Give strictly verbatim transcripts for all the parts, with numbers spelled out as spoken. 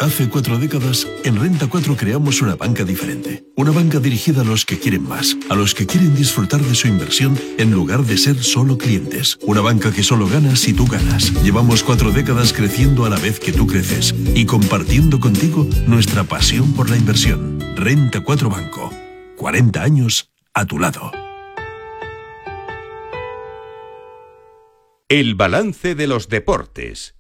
Hace cuatro décadas, en Renta cuatro creamos una banca diferente. Una banca dirigida a los que quieren más, a los que quieren disfrutar de su inversión en lugar de ser solo clientes. Una banca que solo gana si tú ganas. Llevamos cuatro décadas creciendo a la vez que tú creces y compartiendo contigo nuestra pasión por la inversión. Renta cuatro Banco. cuarenta años a tu lado. El balance de los deportes.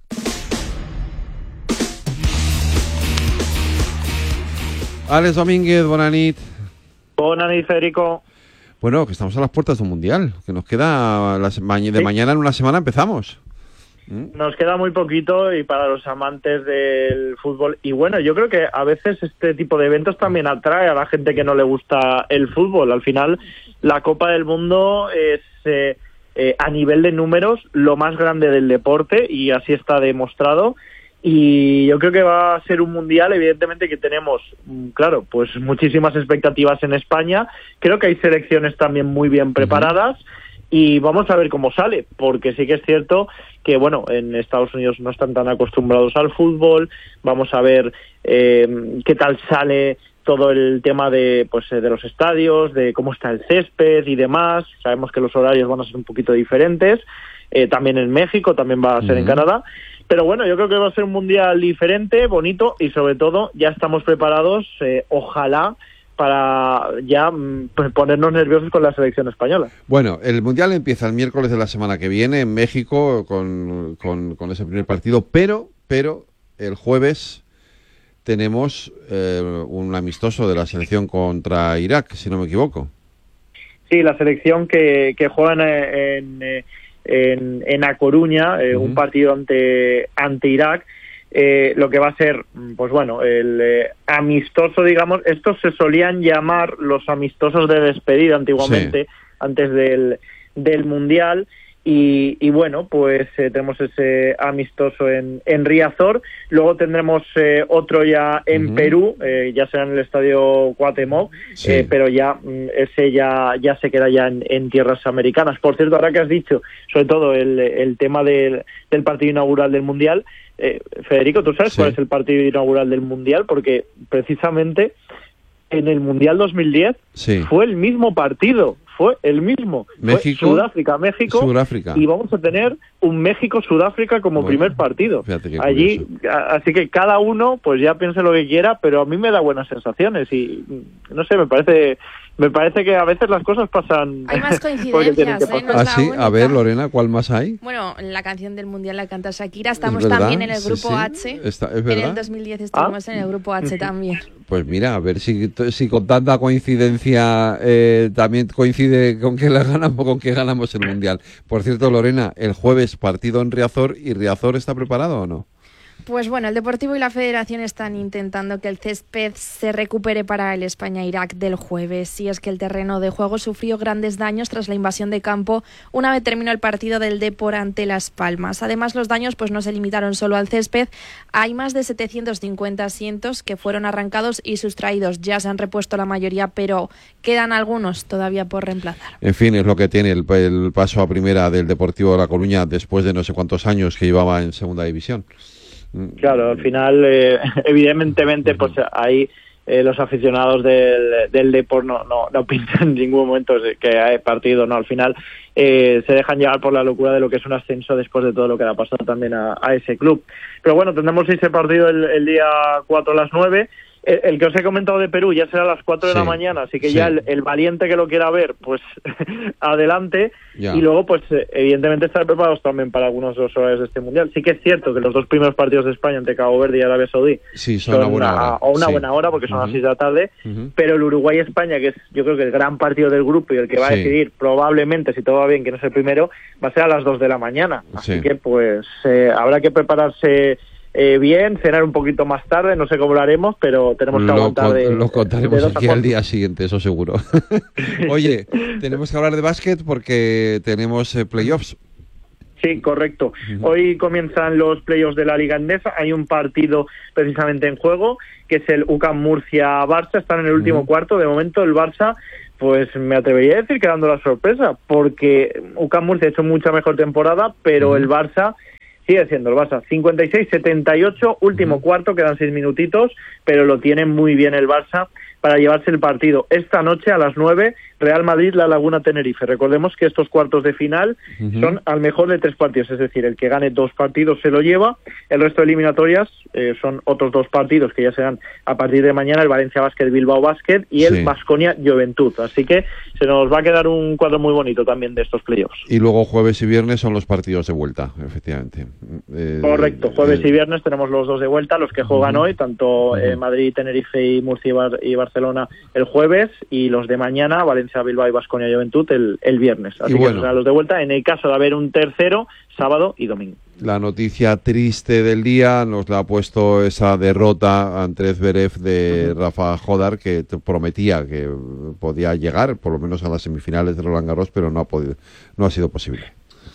Àlex Domínguez, bona nit. Bona nit, Federico. Bueno, que estamos a las puertas de un mundial, que nos queda la sema- de Sí. mañana en una semana empezamos. Nos queda muy poquito y para los amantes del fútbol. Y bueno, yo creo que a veces este tipo de eventos también atrae a la gente que no le gusta el fútbol. Al final, la Copa del Mundo es eh, eh, a nivel de números lo más grande del deporte y así está demostrado. Y yo creo que va a ser un mundial, evidentemente, que tenemos, mm, claro, pues muchísimas expectativas en España. Creo que hay selecciones también muy bien preparadas y vamos a ver cómo sale, porque sí que es cierto que, bueno, en Estados Unidos no están tan acostumbrados al fútbol. Vamos a ver eh, qué tal sale todo el tema de, pues, de los estadios, de cómo está el césped y demás. Sabemos que los horarios van a ser un poquito diferentes. Eh, también en México, también va a ser en Canadá. Pero bueno, yo creo que va a ser un mundial diferente, bonito y sobre todo ya estamos preparados, eh, ojalá, para ya mm, ponernos nerviosos con la selección española. Bueno, el mundial empieza el miércoles de la semana que viene en México con, con, con ese primer partido, pero, pero el jueves tenemos eh, un amistoso de la selección contra Irak, si no me equivoco. Sí, la selección que, que juega en... en, en En, en A Coruña, eh, uh-huh. un partido ante ante Irak, eh, lo que va a ser, pues bueno, el eh, amistoso, digamos, estos se solían llamar los amistosos de despedida antiguamente, sí. antes del, del Mundial, y, y bueno, pues eh, tenemos ese amistoso en, en Riazor, luego tendremos eh, otro ya en uh-huh. Perú, eh, ya será en el estadio Cuauhtémoc, sí. eh, pero ya ese ya ya se queda ya en, en tierras americanas. Por cierto, ahora que has dicho, sobre todo el, el tema del, del partido inaugural del Mundial, eh, Federico, ¿tú sabes sí. cuál es el partido inaugural del Mundial? Porque precisamente en el Mundial dos mil diez sí. fue el mismo partido. Fue el mismo. México, fue Sudáfrica, México. Sudáfrica. Y vamos a tener un México-Sudáfrica como bueno, primer partido. Allí, a, así que cada uno pues ya piense lo que quiera, pero a mí me da buenas sensaciones y no sé, me parece me parece que a veces las cosas pasan. Hay más coincidencias, ¿eh? No ¿Ah, sí? A ver, Lorena, ¿cuál más hay? Bueno, la canción del Mundial la canta Shakira. Estamos también en el grupo sí, sí. H. Está, en el dos mil diez estuvimos ¿Ah? en el grupo H también. Pues mira, a ver si, si con tanta coincidencia eh, también coincide con que la ganamos, con que ganamos el Mundial. Por cierto, Lorena, el jueves partido en Riazor, ¿y Riazor está preparado o no? Pues bueno, el Deportivo y la Federación están intentando que el césped se recupere para el España-Irak del jueves. Y es que el terreno de juego sufrió grandes daños tras la invasión de campo una vez terminó el partido del Depor ante Las Palmas. Además, los daños pues no se limitaron solo al césped. Hay más de setecientos cincuenta asientos que fueron arrancados y sustraídos. Ya se han repuesto la mayoría, pero quedan algunos todavía por reemplazar. En fin, es lo que tiene el, el paso a primera del Deportivo de La Coruña después de no sé cuántos años que llevaba en segunda división. Claro, al final, eh, evidentemente, pues ahí eh, los aficionados del, del Depor no, no, no pintan en ningún momento que hay partido, no, al final eh, se dejan llevar por la locura de lo que es un ascenso después de todo lo que le ha pasado también a, a ese club. Pero bueno, tendremos ese partido el, el día cuatro a las nueve. El, el que os he comentado de Perú ya será a las cuatro sí, de la mañana, así que sí. ya el, el valiente que lo quiera ver, pues adelante. Ya. Y luego, pues evidentemente estar preparados también para algunos de los horarios de este Mundial. Sí que es cierto que los dos primeros partidos de España ante Cabo Verde y Arabia Saudí sí, son, son una buena hora, o una sí. buena hora porque son uh-huh. las seis de la tarde, uh-huh. pero el Uruguay-España, que es yo creo que el gran partido del grupo y el que va sí. a decidir probablemente, si todo va bien, que no es el primero, va a ser a las dos de la mañana. Así sí. que pues eh, habrá que prepararse Eh, bien, cenar un poquito más tarde, no sé cómo lo haremos, pero tenemos que lo aguantar con, de Lo contaremos de aquí al día siguiente, eso seguro. Oye, tenemos que hablar de básquet porque tenemos eh, playoffs. Sí, correcto. Uh-huh. Hoy comienzan los playoffs de la Liga Endesa. Hay un partido precisamente en juego, que es el U C A M Murcia-Barça. Están en el último uh-huh. cuarto. De momento el Barça, pues me atrevería a decir que dando la sorpresa, porque U C A M Murcia ha hecho mucha mejor temporada, pero uh-huh. el Barça sigue siendo el Barça. cincuenta y seis setenta y ocho, último cuarto, quedan seis minutitos, pero lo tiene muy bien el Barça para llevarse el partido. Esta noche a las nueve, Real Madrid, La Laguna, Tenerife. Recordemos que estos cuartos de final uh-huh. son al mejor de tres partidos, es decir, el que gane dos partidos se lo lleva. El resto de eliminatorias eh, son otros dos partidos que ya serán a partir de mañana, el Valencia Basket, Bilbao Basket y el Baskonia sí. Juventud. Así que se nos va a quedar un cuadro muy bonito también de estos playoffs. Y luego jueves y viernes son los partidos de vuelta, efectivamente. Eh, Correcto, jueves eh, y viernes tenemos los dos de vuelta, los que juegan uh-huh. hoy, tanto uh-huh. eh, Madrid, Tenerife y Murcia y, Bar- y Barcelona el jueves, y los de mañana, Valencia, Bilbao y Baskonia Juventud el, el viernes. Así y que bueno, serán los de vuelta en el caso de haber un tercero, sábado y domingo. La noticia triste del día nos la ha puesto esa derrota ante Zverev de uh-huh. Rafa Jodar, que prometía que podía llegar por lo menos a las semifinales de Roland Garros, pero no ha podido, no ha sido posible.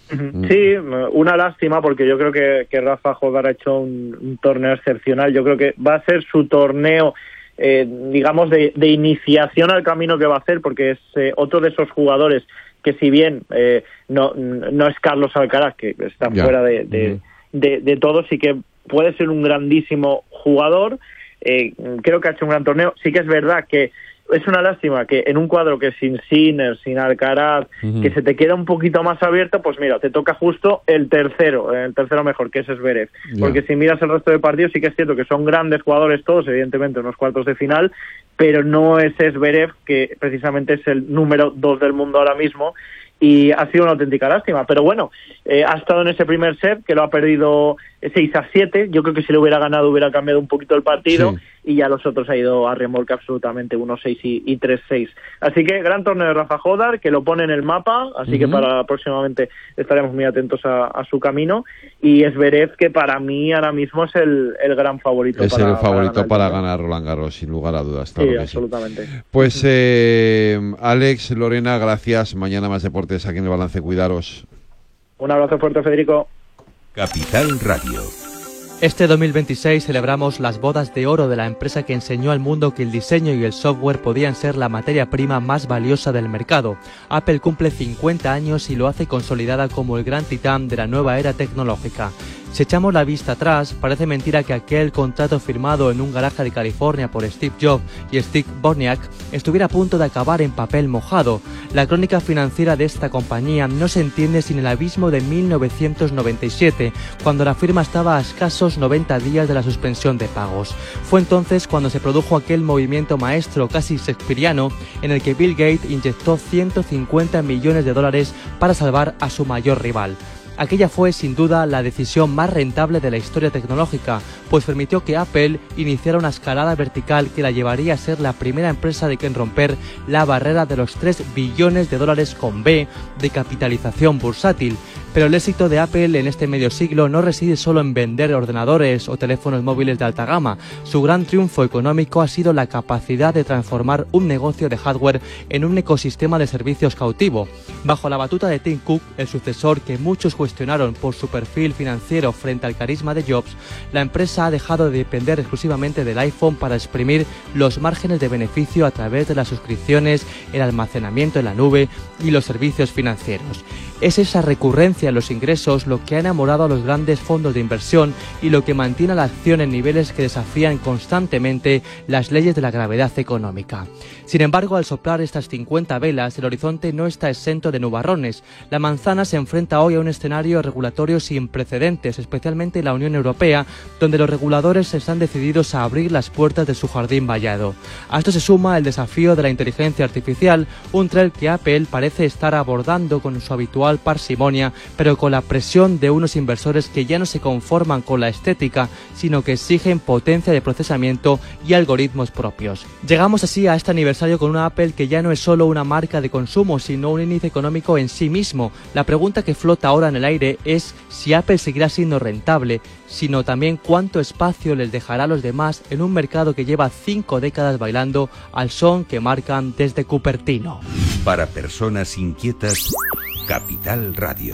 Sí, una lástima, porque yo creo que, que Rafa Jodar ha hecho un, un torneo excepcional. Yo creo que va a ser su torneo, eh, digamos, de, de iniciación al camino que va a hacer, porque es eh, otro de esos jugadores que, si bien eh, no no es Carlos Alcaraz, que está yeah. fuera de, de, uh-huh. de, de todo, sí que puede ser un grandísimo jugador. Eh, creo que ha hecho un gran torneo. Sí que es verdad que es una lástima que en un cuadro que sin Sinner, sin Alcaraz, uh-huh. que se te queda un poquito más abierto, pues mira, te toca justo el tercero, el tercero mejor, que es Zverev. Yeah. Porque si miras el resto de partidos, sí que es cierto que son grandes jugadores todos, evidentemente, unos cuartos de final, pero no es Zverev, que precisamente es el número dos del mundo ahora mismo, y ha sido una auténtica lástima. Pero bueno, eh, ha estado en ese primer set, que lo ha perdido seis a siete. Yo creo que si lo hubiera ganado hubiera cambiado un poquito el partido, sí. y ya los otros ha ido a remolque absolutamente, uno seis y, y tres seis. Así que gran torneo de Rafa Jodar, que lo pone en el mapa, así uh-huh. que para próximamente estaremos muy atentos a, a su camino. Y Zverev, que para mí ahora mismo es el, el gran favorito. Es para, el favorito para ganar, para ganar Roland Garros, sin lugar a dudas. Sí, absolutamente. Sí. Pues eh, Alex, Lorena, gracias. Mañana más deportes aquí en El Balance. Cuidaros. Un abrazo fuerte, Federico. Capital Radio. Este dos mil veintiséis celebramos las bodas de oro de la empresa que enseñó al mundo que el diseño y el software podían ser la materia prima más valiosa del mercado. Apple cumple cincuenta años y lo hace consolidada como el gran titán de la nueva era tecnológica. Si echamos la vista atrás, parece mentira que aquel contrato firmado en un garaje de California por Steve Jobs y Steve Wozniak estuviera a punto de acabar en papel mojado. La crónica financiera de esta compañía no se entiende sin el abismo de mil novecientos noventa y siete, cuando la firma estaba a escasos noventa días de la suspensión de pagos. Fue entonces cuando se produjo aquel movimiento maestro casi shakespeariano en el que Bill Gates inyectó ciento cincuenta millones de dólares para salvar a su mayor rival. Aquella fue, sin duda, la decisión más rentable de la historia tecnológica, pues permitió que Apple iniciara una escalada vertical que la llevaría a ser la primera empresa de que en romper la barrera de los tres billones de dólares con B de capitalización bursátil. Pero el éxito de Apple en este medio siglo no reside solo en vender ordenadores o teléfonos móviles de alta gama. Su gran triunfo económico ha sido la capacidad de transformar un negocio de hardware en un ecosistema de servicios cautivo. Bajo la batuta de Tim Cook, el sucesor que muchos cuestionaron por su perfil financiero frente al carisma de Jobs, la empresa ha dejado de depender exclusivamente del iPhone para exprimir los márgenes de beneficio a través de las suscripciones, el almacenamiento en la nube y los servicios financieros. Es esa recurrencia en los ingresos lo que ha enamorado a los grandes fondos de inversión y lo que mantiene a la acción en niveles que desafían constantemente las leyes de la gravedad económica. Sin embargo, al soplar estas cincuenta velas, el horizonte no está exento de nubarrones. La manzana se enfrenta hoy a un escenario regulatorio sin precedentes, especialmente en la Unión Europea, donde los reguladores están decididos a abrir las puertas de su jardín vallado. A esto se suma el desafío de la inteligencia artificial, un trail que Apple parece estar abordando con su habitual parsimonia, pero con la presión de unos inversores que ya no se conforman con la estética, sino que exigen potencia de procesamiento y algoritmos propios. Llegamos así a este aniversario con una Apple que ya no es solo una marca de consumo, sino un índice económico en sí mismo. La pregunta que flota ahora en el aire es si Apple seguirá siendo rentable, sino también cuánto espacio les dejará a los demás en un mercado que lleva cinco décadas bailando al son que marcan desde Cupertino. Para personas inquietas, Capital Radio.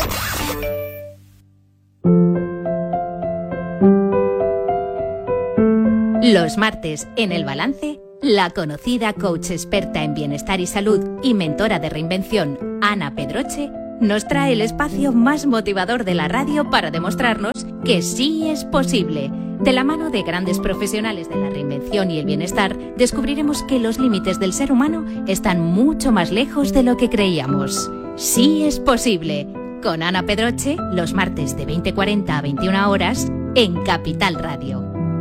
Los martes, en El Balance, la conocida coach experta en bienestar y salud y mentora de reinvención, Ana Pedroche, nos trae el espacio más motivador de la radio para demostrarnos que sí es posible. De la mano de grandes profesionales de la reinvención y el bienestar, descubriremos que los límites del ser humano están mucho más lejos de lo que creíamos. Sí es posible. Con Ana Pedroche, los martes de veinte cuarenta a veintiuna horas, en Capital Radio.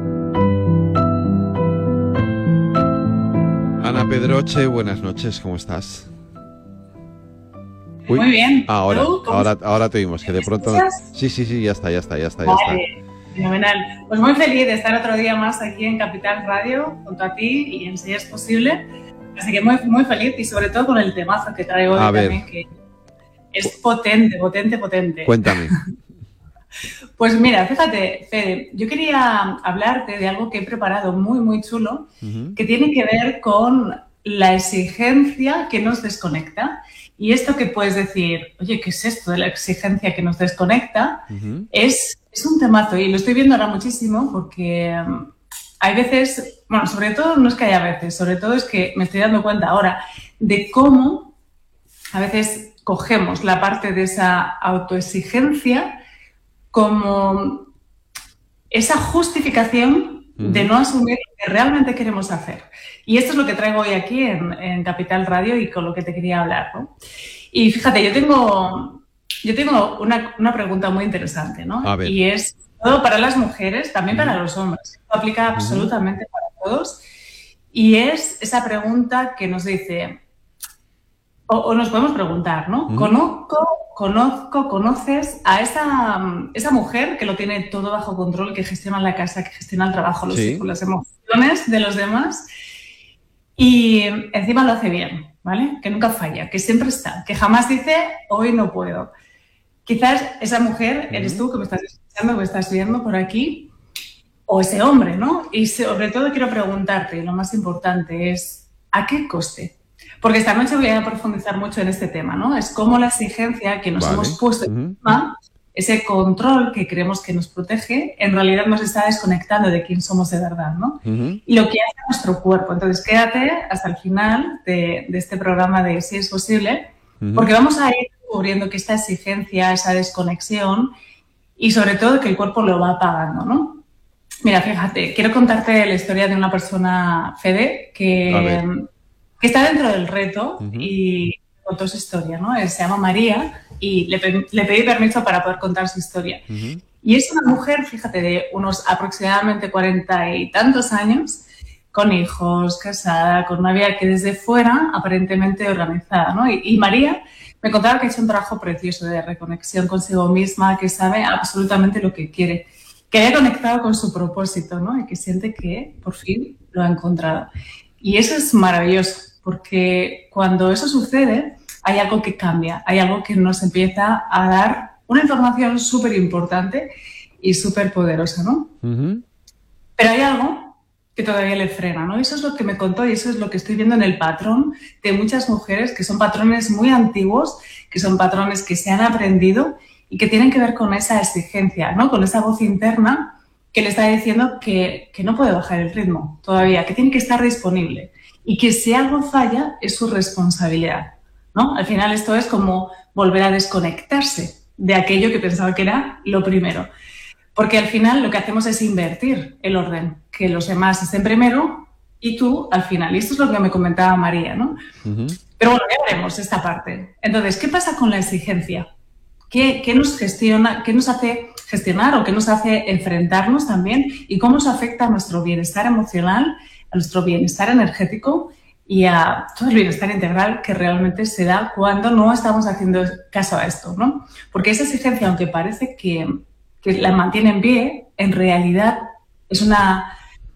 Ana Pedroche, buenas noches, ¿cómo estás? Uy, muy bien. Ahora, ahora, ahora te oímos, que de pronto... Sí, sí, sí, ya está, ya está, ya está, ya vale. está. Fenomenal. Pues muy feliz de estar otro día más aquí en Capital Radio, junto a ti y en Si es Posible. Así que muy, muy feliz y sobre todo con el temazo que traigo hoy también, que es potente, potente, potente. Cuéntame. Pues mira, fíjate, Fede, yo quería hablarte de algo que he preparado muy, muy chulo, uh-huh. que tiene que ver con la exigencia que nos desconecta. Y esto que puedes decir, oye, ¿qué es esto de la exigencia que nos desconecta? Uh-huh. Es, es un temazo y lo estoy viendo ahora muchísimo porque um, hay veces, bueno, sobre todo no es que haya veces, sobre todo es que me estoy dando cuenta ahora de cómo a veces cogemos la parte de esa autoexigencia como esa justificación uh-huh. de no asumir lo que realmente queremos hacer. Y esto es lo que traigo hoy aquí en, en Capital Radio y con lo que te quería hablar, ¿no? Y fíjate, yo tengo, yo tengo una, una pregunta muy interesante, ¿no? A ver. Y es todo para las mujeres, también uh-huh. para los hombres. Esto aplica uh-huh. absolutamente para todos. Y es esa pregunta que nos dice, o, o nos podemos preguntar, ¿no? Uh-huh. Conozco, conozco, conoces a esa, esa mujer que lo tiene todo bajo control, que gestiona la casa, que gestiona el trabajo, los sí. hijos, las emociones de los demás. Y encima lo hace bien, ¿vale? Que nunca falla, que siempre está, que jamás dice, hoy no puedo. Quizás esa mujer eres tú que me estás escuchando, que me estás viendo por aquí, o ese hombre, ¿no? Y sobre todo quiero preguntarte, lo más importante es, ¿a qué coste? Porque esta noche voy a profundizar mucho en este tema, ¿no? Es cómo la exigencia que nos vale. hemos puesto encima, uh-huh. ese control que creemos que nos protege, en realidad nos está desconectando de quién somos de verdad, ¿no? Uh-huh. Y lo que hace nuestro cuerpo. Entonces, quédate hasta el final de, de este programa de Si es Posible, uh-huh. porque vamos a ir descubriendo que esta exigencia, esa desconexión, y sobre todo que el cuerpo lo va apagando, ¿no? Mira, fíjate, quiero contarte la historia de una persona, Fede, que, que está dentro del reto uh-huh. y contó su historia, ¿no? Él se llama María y le, le pedí permiso para poder contar su historia. Uh-huh. Y es una mujer, fíjate, de unos aproximadamente cuarenta y tantos años, con hijos, casada, con una vida que desde fuera aparentemente organizada, ¿no? Y, y María me contaba que ha hecho un trabajo precioso de reconexión consigo misma, que sabe absolutamente lo que quiere, que haya conectado con su propósito, ¿no? Y que siente que por fin lo ha encontrado. Y eso es maravilloso, porque cuando eso sucede, hay algo que cambia, hay algo que nos empieza a dar una información súper importante y súper poderosa, ¿no? Uh-huh. Pero hay algo que todavía le frena, ¿no? Eso es lo que me contó y eso es lo que estoy viendo en el patrón de muchas mujeres, que son patrones muy antiguos, que son patrones que se han aprendido y que tienen que ver con esa exigencia, ¿no? Con esa voz interna que le está diciendo que, que no puede bajar el ritmo todavía, que tiene que estar disponible y que si algo falla es su responsabilidad, ¿no? Al final esto es como volver a desconectarse de aquello que pensaba que era lo primero. Porque al final lo que hacemos es invertir el orden, que los demás estén primero y tú al final. Y esto es lo que me comentaba María, ¿no? Uh-huh. Pero bueno, ya veremos esta parte. Entonces, ¿qué pasa con la exigencia? ¿Qué, qué nos gestiona, qué nos hace gestionar o qué nos hace enfrentarnos también? ¿Y cómo nos afecta a nuestro bienestar emocional, a nuestro bienestar energético y a todo el bienestar integral que realmente se da cuando no estamos haciendo caso a esto, ¿no? Porque esa exigencia, aunque parece que, que la mantiene en pie, en realidad es una,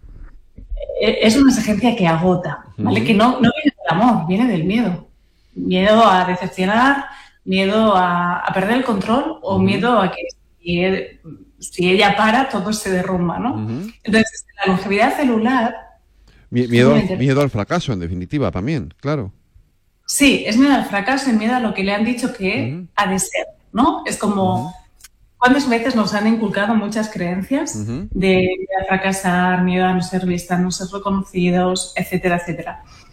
es una exigencia que agota, ¿vale? Uh-huh. Que no, no viene del amor, viene del miedo. Miedo a decepcionar, miedo a, a perder el control o uh-huh. miedo a que si, él, si ella para, todo se derrumba, ¿no? Uh-huh. Entonces, la longevidad celular... Miedo, al, miedo al fracaso, en definitiva, también, claro. Sí, es miedo al fracaso y miedo a lo que le han dicho que uh-huh. ha de ser, ¿no? Es como... Uh-huh. ¿Cuántas veces nos han inculcado muchas creencias uh-huh. de miedo a fracasar, miedo a no ser vistas, no ser reconocidos, etcétera, etcétera?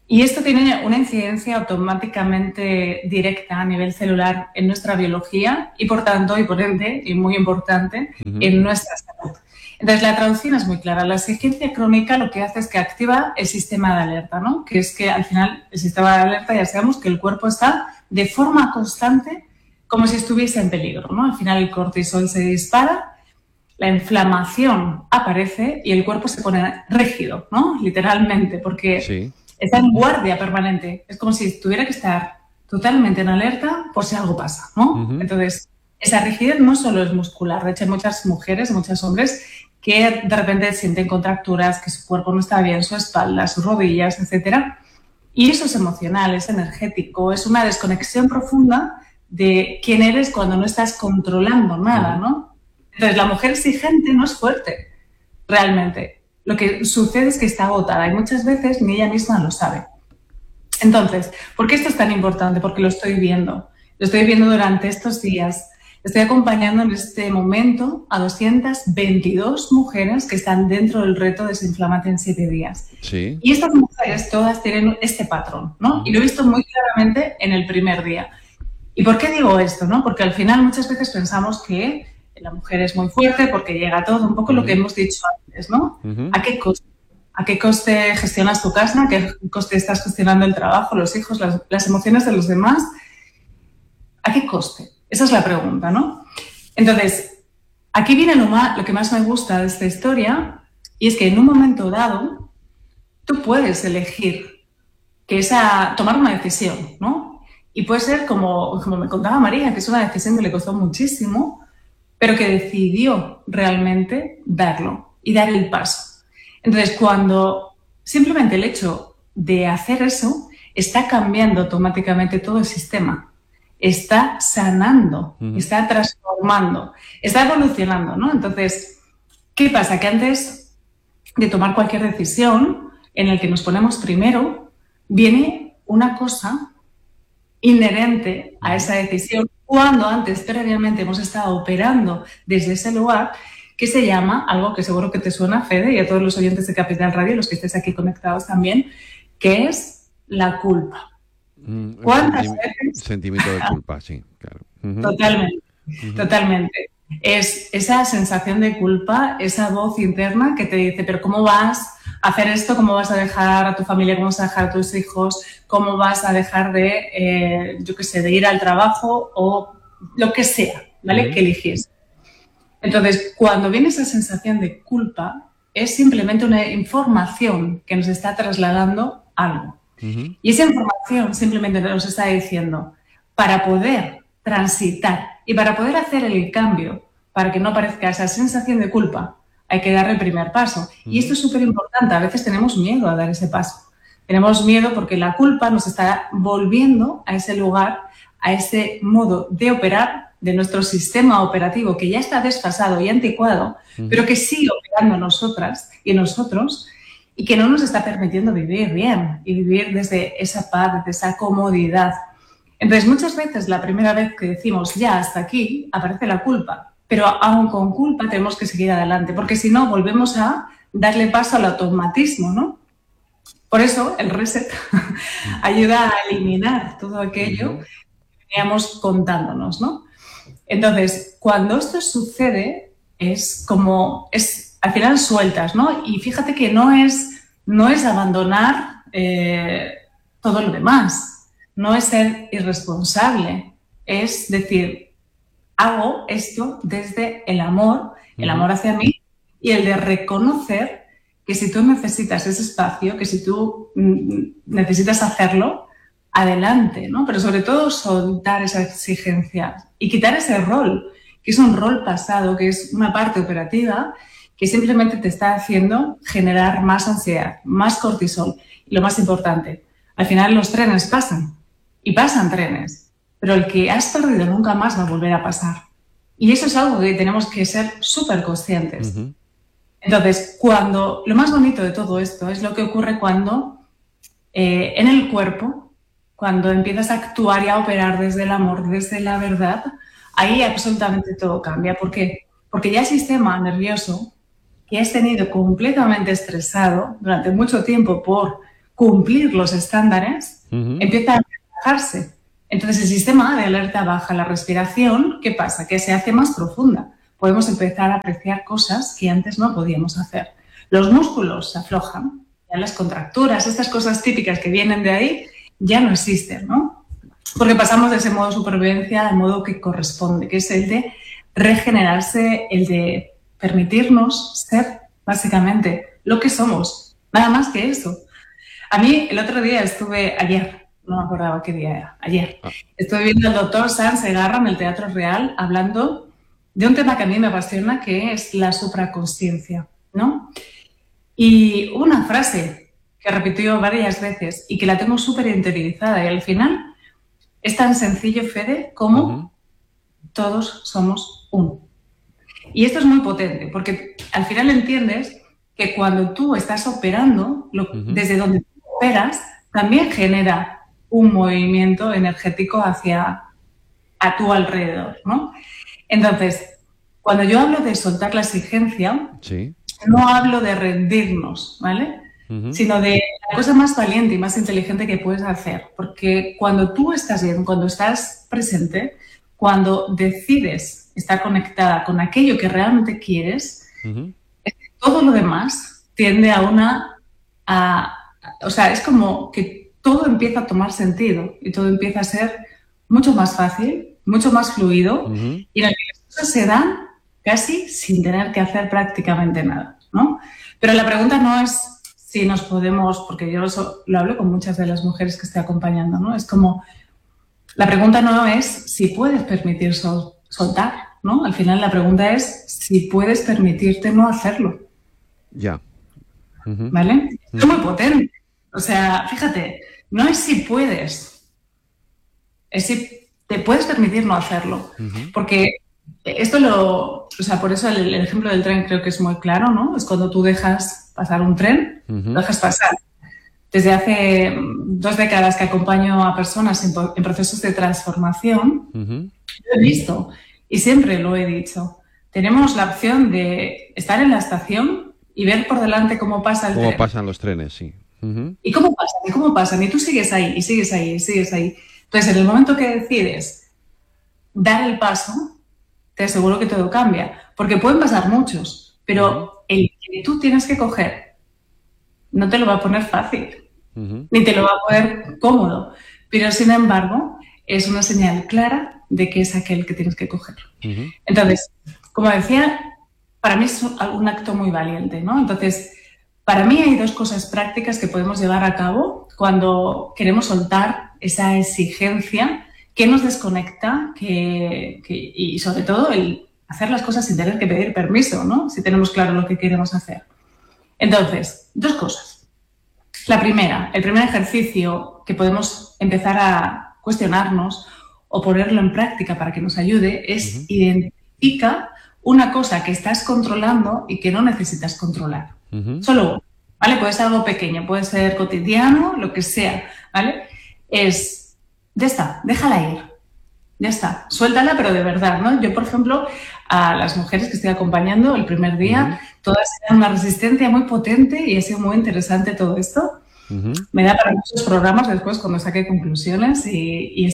Y esto tiene una incidencia automáticamente directa a nivel celular en nuestra biología y, por tanto, y por ende, y muy importante, uh-huh. en nuestra salud. Entonces, la traducción es muy clara. La exigencia crónica lo que hace es que activa el sistema de alerta, ¿no? Que es que, al final, el sistema de alerta ya sabemos que el cuerpo está de forma constante como si estuviese en peligro, ¿no? Al final, el cortisol se dispara, la inflamación aparece y el cuerpo se pone rígido, ¿no? Literalmente, porque sí. está en guardia permanente. Es como si tuviera que estar totalmente en alerta por si algo pasa, ¿no? Uh-huh. Entonces, esa rigidez no solo es muscular. De hecho, hay muchas mujeres, muchos hombres que de repente sienten contracturas, que su cuerpo no está bien, su espalda, sus rodillas, etcétera. Y eso es emocional, es energético, es una desconexión profunda de quién eres cuando no estás controlando nada, ¿no? Entonces, la mujer exigente no es fuerte, realmente. Lo que sucede es que está agotada y muchas veces ni ella misma lo sabe. Entonces, ¿por qué esto es tan importante? Porque lo estoy viendo. Lo estoy viendo durante estos días. Estoy acompañando en este momento a doscientas veintidós mujeres que están dentro del reto Desinflámate en siete días. Sí. Y estas mujeres todas tienen este patrón, ¿no? Y lo he visto muy claramente en el primer día. ¿Y por qué digo esto, no? Porque al final muchas veces pensamos que la mujer es muy fuerte porque llega todo, un poco uh-huh. lo que hemos dicho antes, ¿no? Uh-huh. ¿A qué coste? ¿A qué coste gestionas tu casa? ¿A qué coste estás gestionando el trabajo, los hijos, las, las emociones de los demás? ¿A qué coste? Esa es la pregunta, ¿no? Entonces, aquí viene lo, más, lo que más me gusta de esta historia, y es que en un momento dado tú puedes elegir que esa, tomar una decisión, ¿no? Y puede ser como, como me contaba María, que es una decisión que le costó muchísimo, pero que decidió realmente darlo y dar el paso. Entonces, cuando simplemente el hecho de hacer eso está cambiando automáticamente todo el sistema, está sanando, uh-huh. está transformando, está evolucionando, ¿no? Entonces, ¿qué pasa? Que antes de tomar cualquier decisión en la que nos ponemos primero, viene una cosa inherente a esa decisión cuando antes, previamente, hemos estado operando desde ese lugar, que se llama, algo que seguro que te suena, Fede, y a todos los oyentes de Capital Radio, los que estés aquí conectados también, que es la culpa. Mm, ¿Cuántas sentimi- veces? Sentimiento de culpa, sí, claro. Uh-huh. Totalmente, uh-huh. totalmente. Es esa sensación de culpa, esa voz interna que te dice, pero ¿cómo vas a hacer esto? ¿Cómo vas a dejar a tu familia? ¿Cómo vas a dejar a tus hijos? ¿Cómo vas a dejar de, eh, yo qué sé, de ir al trabajo o lo que sea, ¿vale? Uh-huh. Que eligies. Entonces, cuando viene esa sensación de culpa, es simplemente una información que nos está trasladando algo. Uh-huh. Y esa información simplemente nos está diciendo, para poder transitar y para poder hacer el cambio, para que no aparezca esa sensación de culpa, hay que dar el primer paso. Uh-huh. Y esto es súper importante. A veces tenemos miedo a dar ese paso. Tenemos miedo porque la culpa nos está volviendo a ese lugar, a ese modo de operar de nuestro sistema operativo que ya está desfasado y anticuado, uh-huh. pero que sigue operando en nosotras y en nosotros y que no nos está permitiendo vivir bien y vivir desde esa paz, desde esa comodidad. Entonces, muchas veces la primera vez que decimos ya hasta aquí, aparece la culpa, pero aún con culpa tenemos que seguir adelante, porque si no volvemos a darle paso al automatismo, ¿no? Por eso el reset ayuda a eliminar todo aquello que veníamos contándonos, ¿no? Entonces, cuando esto sucede, es como, es, al final sueltas, ¿no? Y fíjate que no es, no es abandonar eh, todo lo demás, no es ser irresponsable, es decir, hago esto desde el amor, el amor hacia mí y el de reconocer que si tú necesitas ese espacio, que si tú mm, necesitas hacerlo, adelante, ¿no? Pero sobre todo soltar esa exigencia y quitar ese rol, que es un rol pasado, que es una parte operativa que simplemente te está haciendo generar más ansiedad, más cortisol. Y lo más importante, al final los trenes pasan, y pasan trenes, pero el que has perdido nunca más va a volver a pasar. Y eso es algo que tenemos que ser súper conscientes. Uh-huh. Entonces, cuando, lo más bonito de todo esto es lo que ocurre cuando eh, en el cuerpo, cuando empiezas a actuar y a operar desde el amor, desde la verdad, ahí absolutamente todo cambia. ¿Por qué? Porque ya el sistema nervioso, que has tenido completamente estresado durante mucho tiempo por cumplir los estándares, uh-huh. empieza a relajarse. Entonces el sistema de alerta baja la respiración. ¿Qué pasa? Que se hace más profunda. Podemos empezar a apreciar cosas que antes no podíamos hacer. Los músculos se aflojan, ya las contracturas, estas cosas típicas que vienen de ahí, ya no existen, ¿no? Porque pasamos de ese modo de supervivencia al modo que corresponde, que es el de regenerarse, el de permitirnos ser, básicamente, lo que somos. Nada más que eso. A mí, el otro día estuve, ayer, no me acordaba qué día era, ayer, ah. estuve viendo al doctor Sanz Segarra en el Teatro Real hablando de un tema que a mí me apasiona, que es la supraconsciencia, ¿no? Y una frase que repitió varias veces y que la tengo súper interiorizada, y al final es tan sencillo, Fede, como uh-huh. todos somos uno. Y esto es muy potente, porque al final entiendes que cuando tú estás operando, lo, uh-huh. desde donde tú operas, también genera un movimiento energético hacia a tu alrededor, ¿no? Entonces, cuando yo hablo de soltar la exigencia, sí. no hablo de rendirnos, ¿vale? Uh-huh. Sino de la cosa más valiente y más inteligente que puedes hacer. Porque cuando tú estás bien, cuando estás presente, cuando decides estar conectada con aquello que realmente quieres, uh-huh. todo lo demás tiende a una... A, o sea, es como que todo empieza a tomar sentido y todo empieza a ser mucho más fácil, mucho más fluido, uh-huh. y en el que las cosas se dan casi sin tener que hacer prácticamente nada, ¿no? Pero la pregunta no es si nos podemos, porque yo lo, lo hablo con muchas de las mujeres que estoy acompañando, ¿no? Es como, la pregunta no es si puedes permitir sol, soltar, ¿no? Al final la pregunta es si puedes permitirte no hacerlo. Ya. Uh-huh. ¿Vale? Uh-huh. Es muy potente. O sea, fíjate, no es si puedes, es si te puedes permitir no hacerlo. Uh-huh. Porque esto lo... O sea, por eso el, el ejemplo del tren creo que es muy claro, ¿no? Es cuando tú dejas pasar un tren, uh-huh. lo dejas pasar. Desde hace dos décadas que acompaño a personas en, en procesos de transformación, uh-huh. lo he visto y siempre lo he dicho. Tenemos la opción de estar en la estación y ver por delante cómo pasa el cómo tren. Cómo pasan los trenes, sí. Uh-huh. Y cómo pasan, y cómo pasan. Y tú sigues ahí, y sigues ahí, y sigues ahí. Entonces, en el momento que decides dar el paso, te aseguro que todo cambia. Porque pueden pasar muchos, pero uh-huh. el que tú tienes que coger no te lo va a poner fácil, uh-huh. ni te lo va a poner cómodo. Pero, sin embargo, es una señal clara de que es aquel que tienes que coger. Uh-huh. Entonces, como decía, para mí es un acto muy valiente, ¿no? Entonces, para mí hay dos cosas prácticas que podemos llevar a cabo cuando queremos soltar esa exigencia que nos desconecta que, que, y, sobre todo, el hacer las cosas sin tener que pedir permiso, ¿no? Si tenemos claro lo que queremos hacer. Entonces, dos cosas. La primera, el primer ejercicio que podemos empezar a cuestionarnos o ponerlo en práctica para que nos ayude es uh-huh. identifica una cosa que estás controlando y que no necesitas controlar. Uh-huh. Solo uno, ¿vale? Puede ser algo pequeño, puede ser cotidiano, lo que sea, ¿vale? Es, ya está, déjala ir, ya está, suéltala, pero de verdad, ¿no? Yo, por ejemplo, a las mujeres que estoy acompañando el primer día, uh-huh. todas tienen una resistencia muy potente y ha sido muy interesante todo esto. Uh-huh. Me da para muchos programas después cuando saque conclusiones y, y...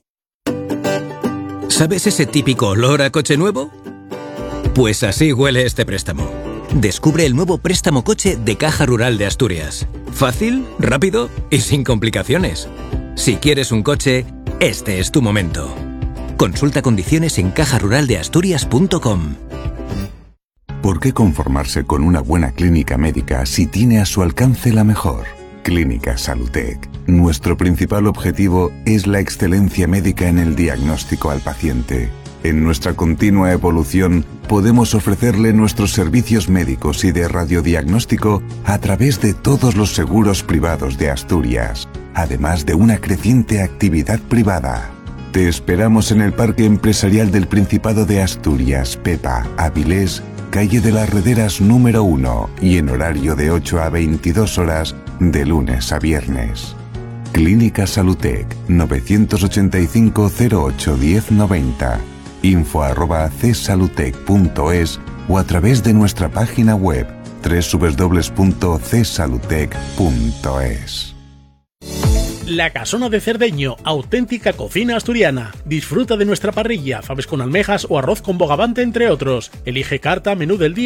¿Sabes ese típico olor a coche nuevo? Pues así huele este préstamo. Descubre el nuevo préstamo coche de Caja Rural de Asturias. Fácil, rápido y sin complicaciones. Si quieres un coche, este es tu momento. Consulta condiciones en caja rural de asturias punto com. ¿Por qué conformarse con una buena clínica médica si tiene a su alcance la mejor? Clínica Salutec. Nuestro principal objetivo es la excelencia médica en el diagnóstico al paciente. En nuestra continua evolución, podemos ofrecerle nuestros servicios médicos y de radiodiagnóstico a través de todos los seguros privados de Asturias, además de una creciente actividad privada. Te esperamos en el Parque Empresarial del Principado de Asturias, Pepa, Avilés, calle de las Rederas número uno y en horario de ocho a veintidós horas de lunes a viernes. Clínica Salutec, novecientos ochenta y cinco, cero ocho, diez, noventa. info arroba csalutec punto es o a través de nuestra página web doble u doble u doble u punto c salutec punto es. La Casona de Cerdeño, auténtica cocina asturiana. Disfruta de nuestra parrilla, faves con almejas o arroz con bogavante, entre otros. Elige carta, menú del día